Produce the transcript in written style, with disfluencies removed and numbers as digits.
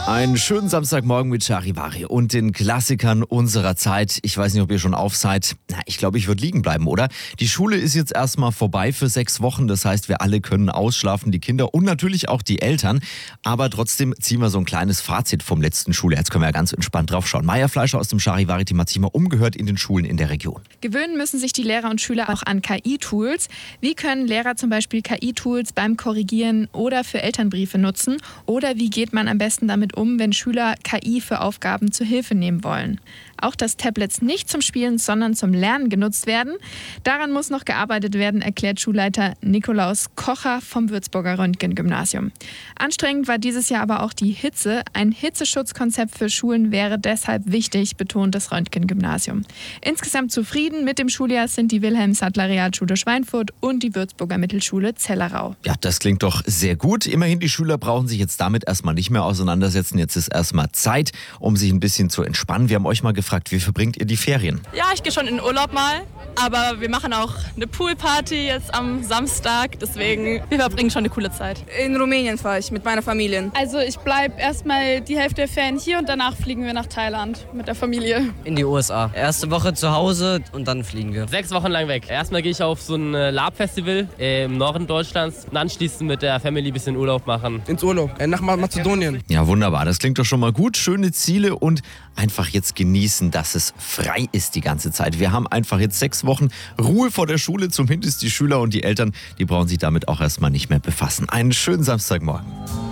Einen schönen Samstagmorgen mit Charivari und den Klassikern unserer Zeit. Ich weiß nicht, ob ihr schon auf seid. Ich glaube, ich würde liegen bleiben, oder? Die Schule ist jetzt erstmal vorbei für 6 Wochen. Das heißt, wir alle können ausschlafen, die Kinder und natürlich auch die Eltern. Aber trotzdem ziehen wir so ein kleines Fazit vom letzten Schuljahr. Jetzt können wir ja ganz entspannt drauf schauen. Maja Fleischer aus dem Charivari-Team hat sich mal umgehört in den Schulen in der Region. Gewöhnen müssen sich die Lehrer und Schüler auch an KI-Tools. Wie können Lehrer zum Beispiel KI-Tools beim Korrigieren oder für Elternbriefe nutzen? Oder wie geht man am besten damit um, wenn Schüler KI für Aufgaben zur Hilfe nehmen wollen? Auch dass Tablets nicht zum Spielen, sondern zum Lernen genutzt werden. Daran muss noch gearbeitet werden, erklärt Schulleiter Nikolaus Kocher vom Würzburger Röntgen-Gymnasium. Anstrengend war dieses Jahr aber auch die Hitze. Ein Hitzeschutzkonzept für Schulen wäre deshalb wichtig, betont das Röntgen-Gymnasium. Insgesamt zufrieden mit dem Schuljahr sind die Wilhelm-Sattler-Realschule Schweinfurt und die Würzburger Mittelschule Zellerau. Ja, das klingt doch sehr gut. Immerhin, die Schüler brauchen sich jetzt damit erstmal nicht mehr auseinandersetzen. Jetzt ist erstmal Zeit, um sich ein bisschen zu entspannen. Wir haben euch mal gefragt, wie verbringt ihr die Ferien? Ja, ich gehe schon in den Urlaub mal, aber wir machen auch eine Poolparty jetzt am Samstag, deswegen wir verbringen schon eine coole Zeit. In Rumänien fahre ich mit meiner Familie. Also ich bleibe erstmal die Hälfte der Ferien hier und danach fliegen wir nach Thailand mit der Familie. In die USA. Erste Woche zu Hause und dann fliegen wir. 6 Wochen lang weg. Erstmal gehe ich auf so ein Lab-Festival im Norden Deutschlands und anschließend mit der Family ein bisschen Urlaub machen. Ins Urlaub, nach Mazedonien. Ja, wunderbar. Das klingt doch schon mal gut. Schöne Ziele und einfach jetzt genießen, dass es frei ist die ganze Zeit. Wir haben einfach jetzt 6 Wochen Ruhe vor der Schule. Zumindest die Schüler und die Eltern, die brauchen sich damit auch erstmal nicht mehr befassen. Einen schönen Samstagmorgen.